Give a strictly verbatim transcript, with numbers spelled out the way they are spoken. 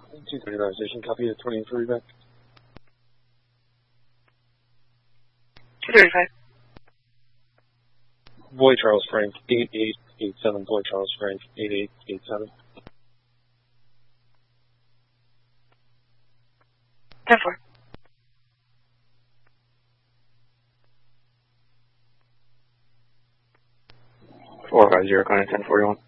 two thirty-nine station, copy of twenty-three back. two thirty-five. Boy Charles Frank, eight eight eight seven, Boy Charles Frank, eight eight eight seven. ten four. four five zero, Contact ten forty-one.